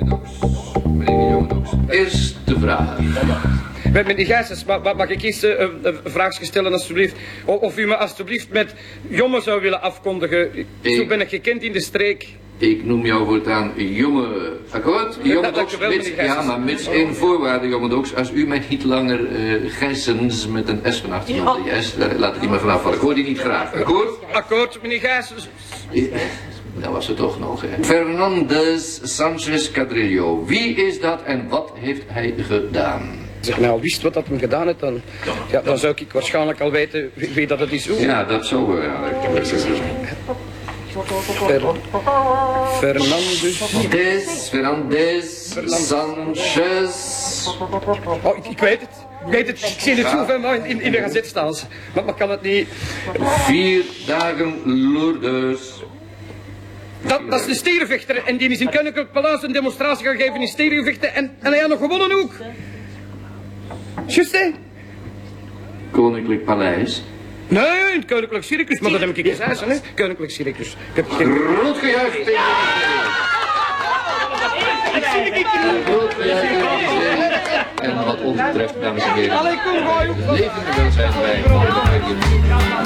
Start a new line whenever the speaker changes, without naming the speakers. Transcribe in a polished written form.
Meneer Jongedoeks, eerste vraag.
Meneer Gijsens, mag ik eens een vraagje stellen alstublieft? Of u me alstublieft met jongen zou willen afkondigen? Zo ben ik gekend in de streek.
Ik noem jou voortaan jonge, akkoord? Jongedoeks, ja, maar mits één voorwaarde, Jongedoeks. Als u mij niet langer Gijsens met een S van achteren, die S, laat ik die maar vanaf vallen. Ik hoor die niet graag, akkoord?
Akkoord, meneer Gijsens.
Dat was het toch nog, hè. Fernandez Sanchez Cadrillo. Wie is dat en wat heeft hij gedaan?
Als ik nou al wist wat dat hem gedaan heeft, dan zou ik waarschijnlijk al weten wie dat het is.
Ja, dat zou wel. Fernandez Sanchez.
Oh, ik weet het. Ik weet het. Ik zie het zoveel in de gazet staan. Maar kan het niet...
4 dagen Lourdes.
Dat is de stierenvechter en die is in Koninklijk Paleis een demonstratie gaan geven in stierenvechten en hij had nog gewonnen ook. Juist, hè?
Koninklijk Paleis.
Nee, in het Koninklijk Circus, maar dat heb ik gezegd, hè? Koninklijk Circus.
Groot gejuich tegen Groot gejuich. En wat ons betreft, dames en heren, levende welzijn bij